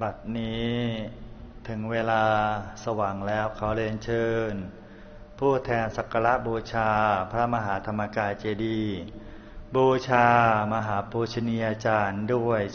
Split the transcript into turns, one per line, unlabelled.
บัดนี้ถึงเวลาสว่างแล้วขอเรียนเชิญผู้แทนสักการะบูชาพระมหาธรรมกายเจดีย์บูชามหาปูชนียาจารย์ด้วย